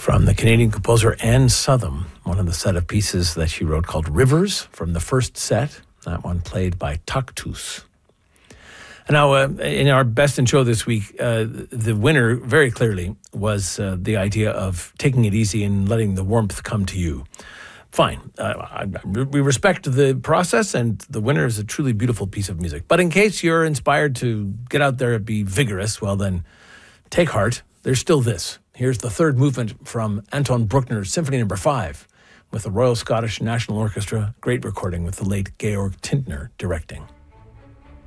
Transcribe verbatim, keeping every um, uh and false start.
from the Canadian composer Anne Southam, one of the set of pieces that she wrote called Rivers from the first set, that one played by Taktus. And now, uh, in our Best in Show this week, uh, the winner very clearly was uh, the idea of taking it easy and letting the warmth come to you. Fine. Uh, I, I, we respect the process, and the winner is a truly beautiful piece of music. But in case you're inspired to get out there and be vigorous, well then, take heart. There's still this. Here's the third movement from Anton Bruckner's Symphony Number Five with the Royal Scottish National Orchestra. Great recording with the late Georg Tintner directing.